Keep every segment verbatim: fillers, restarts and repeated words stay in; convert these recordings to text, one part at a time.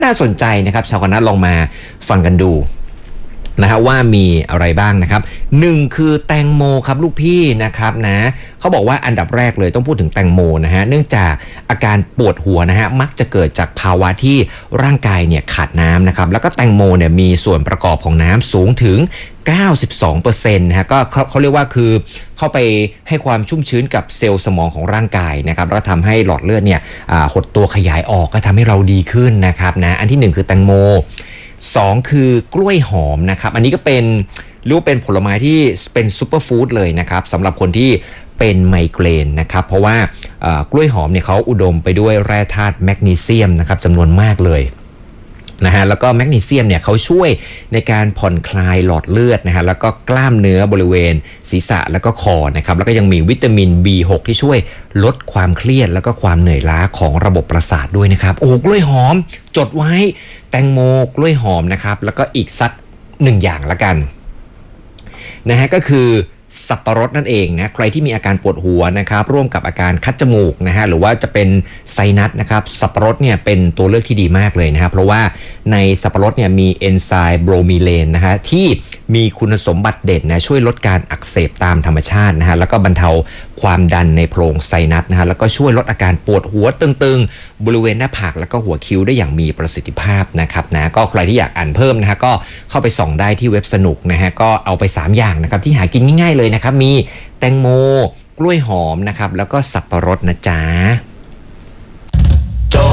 น่าสนใจนะครับชาวคณะลองมาฟังกันดูนะฮะว่ามีอะไรบ้างนะครับหนึ่งคือแตงโมครับลูกพี่นะครับนะเขาบอกว่าอันดับแรกเลยต้องพูดถึงแตงโมนะฮะเนื่องจากอาการปวดหัวนะฮะมักจะเกิดจากภาวะที่ร่างกายเนี่ยขาดน้ำนะครับแล้วก็แตงโมเนี่ยมีส่วนประกอบของน้ำสูงถึง เก้าสิบสองเปอร์เซ็นต์ นะฮะก็เขาเขาเรียกว่าคือเข้าไปให้ความชุ่มชื้นกับเซลล์สมองของร่างกายนะครับแล้วทำให้หลอดเลือดเนี่ยหดตัวขยายออกก็ทำให้เราดีขึ้นนะครับนะอันที่หนึ่งคือแตงโมสองคือกล้วยหอมนะครับอันนี้ก็เป็นเรียกว่าเป็นผลไม้ที่เป็นซูเปอร์ฟู้ดเลยนะครับสำหรับคนที่เป็นไมเกรนนะครับเพราะว่ากล้วยหอมเนี่ยเขาอุดมไปด้วยแร่ธาตุแมกนีเซียมนะครับจำนวนมากเลยนะฮะแล้วก็แมกนีเซียมเนี่ยเขาช่วยในการผ่อนคลายหลอดเลือดนะฮะแล้วก็กล้ามเนื้อบริเวณศีรษะแล้วก็คอนะครับแล้วก็ยังมีวิตามิน บี หก ที่ช่วยลดความเครียดแล้วก็ความเหนื่อยล้าของระบบประสาทด้วยนะครับโอ้กล้วยหอมจดไว้แตงโมกล้วยหอมนะครับแล้วก็อีกสักหนึ่งอย่างละกันนะฮะก็คือสับปะรดนั่นเองนะใครที่มีอาการปวดหัวนะครับร่วมกับอาการคัดจมูกนะฮะหรือว่าจะเป็นไซนัสนะครับสับปะรดเนี่ยเป็นตัวเลือกที่ดีมากเลยนะครับเพราะว่าในสับปะรดเนี่ยมีเอนไซม์โบรมีเลนนะฮะที่มีคุณสมบัติเด่นนะช่วยลดการอักเสบตามธรรมชาตินะฮะแล้วก็บรรเทาความดันในโพรงไซนัสนะฮะแล้วก็ช่วยลดอาการปวดหัวตึงๆบริเวณหน้าผากแล้วก็หัวคิ้วได้อย่างมีประสิทธิภาพนะครับนะก็ใครที่อยากอ่านเพิ่มนะฮะก็เข้าไปส่องได้ที่เว็บสนุกนะฮะก็เอาไปสามอย่างนะครับที่หากินง่ายๆเลยนะครับมีแตงโมกล้วยหอมนะครับแล้วก็สับปะรดนะจ๊ะ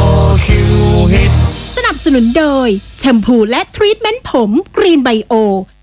สนับสนุนโดยแชมพูและทรีทเมนต์ผมกรีนไบโอ